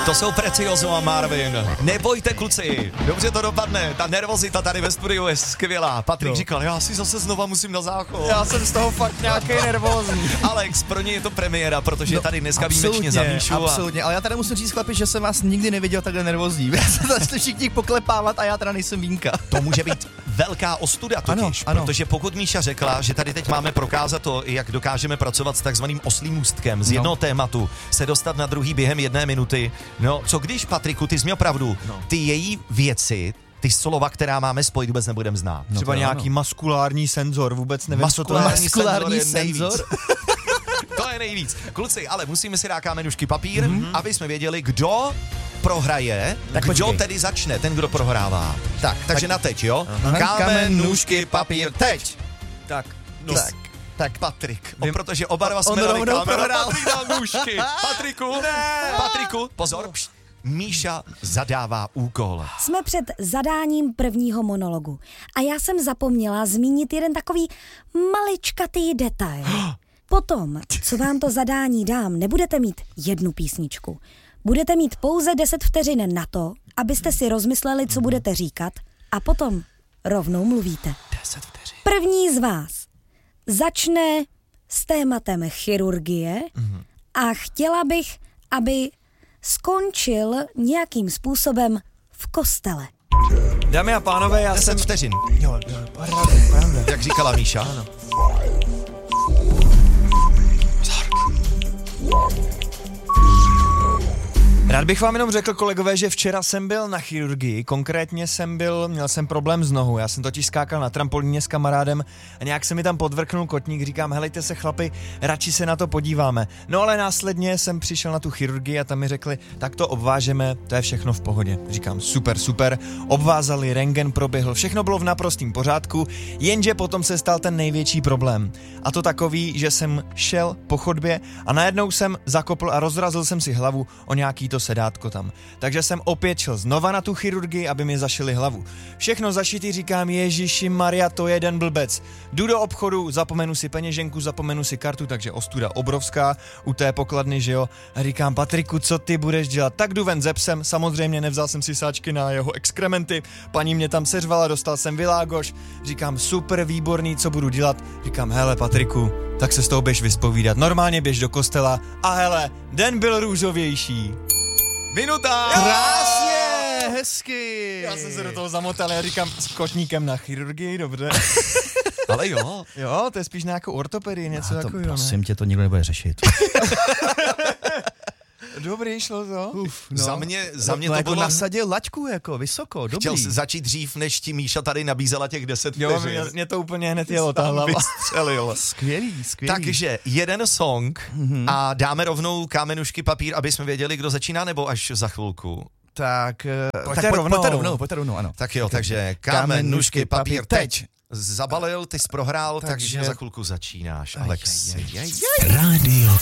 To jsou Precioso a Marvin. Nebojte, kluci, dobře to dopadne. Ta nervozita tady ve studiu je skvělá. Patrik říkal, já si zase znova musím na záchod. Já jsem z toho fakt nějaký nervózní. Alex, pro ně je to premiéra, protože tady dneska výjimečně za Míšu. Absolutně, ale já tady musím říct, chlapi, že jsem vás nikdy neviděl takhle nervózní. Já se tady všichni poklepávat a já teda nejsem výjimka. To může být velká ostuda totiž, ano. Protože pokud Míša řekla, že tady teď máme prokázat to, jak dokážeme pracovat s takzvaným oslím můstkem, z jednoho tématu se dostat na druhý během 1 minuty. No, co když, Patriku, ty jsi měl pravdu, ty její věci, ty slova, která máme spojit, vůbec nebudeme znát. Třeba nějaký maskulární senzor, vůbec nevím, co to je. Maskulární senzor? To je nejvíc. Kluci, ale musíme si dát kámenušky papír, aby jsme věděli, kdo prohraje, tak kdo počkej. Tedy začne, ten, kdo prohrává. Takže na teď, jo? Kámen, nůžky, papír, teď! Tak, no. Tak Patrik, protože oba dva jsme dali kámen, Patrik dal nůžky. Patriku, pozor, Míša zadává úkol. Jsme před zadáním prvního monologu a já jsem zapomněla zmínit jeden takový maličkatý detail. Potom, co vám to zadání dám, nebudete mít jednu písničku. Budete mít pouze 10 vteřin na to, abyste si rozmysleli, co budete říkat, a potom rovnou mluvíte. 10 vteřin. První z vás začne s tématem chirurgie a chtěla bych, aby skončil nějakým způsobem v kostele. Dámy a pánové, já 10 jsem... vteřin. Jo, Jak říkala Míša. Ano. Rád bych vám jenom řekl, kolegové, že včera jsem byl na chirurgii, konkrétně měl jsem problém s nohou, já jsem totiž skákal na trampolíně s kamarádem a nějak se mi tam podvrknul kotník, říkám, helejte se chlapi, radši se na to podíváme. No ale následně jsem přišel na tu chirurgii a tam mi řekli, tak to obvážeme, to je všechno v pohodě. Říkám, super, obvázali, rentgen proběhl, všechno bylo v naprostém pořádku, jenže potom se stal ten největší problém. A to takový, že jsem šel po chodbě a najednou jsem zakopl a rozrazil jsem si hlavu o nějaký to sedátko tam. Takže jsem opět šel znova na tu chirurgii, aby mi zašili hlavu. Všechno zašitý, říkám, Ježiši Maria, to je den blbec. Jdu do obchodu, zapomenu si peněženku, zapomenu si kartu, takže ostuda obrovská u té pokladny, že jo. A říkám, Patriku, co ty budeš dělat? Tak jdu ven ze psem, samozřejmě nevzal jsem si sáčky na jeho exkrementy, paní mě tam seřvala, dostal jsem világoš. Říkám, super, výborný, co budu dělat? Říkám, hele Patriku, tak se s tou běž vyspovídat. Normálně běž do kostela a hele, den byl růžovější. Minuta! Krásně, hezky. Já jsem se do toho zamotal, já říkám s kotníkem na chirurgii, dobře. Ale jo. Jo, to je spíš na nějakou ortopedii, něco takového. Prosím tě, to nikdo nebude řešit. Dobrý, šlo to. Za mě to jako bylo... nasadil laťku, jako vysoko, dobrý. Chtěl jsi začít dřív, než ti Míša tady nabízela těch 10 vteřin. Jo, mě to úplně hned jelo, ta hlava. Vystřelil. Skvělý. Takže jeden song a dáme rovnou kámenušky papír, aby jsme věděli, kdo začíná, nebo až za chvilku. Tak pojďte rovnou, ano. Tak jo, takže kámen, nůžky, papír, teď. Zabalil, ty jsi prohrál, takže za chvilku začínáš, Alex. Rádio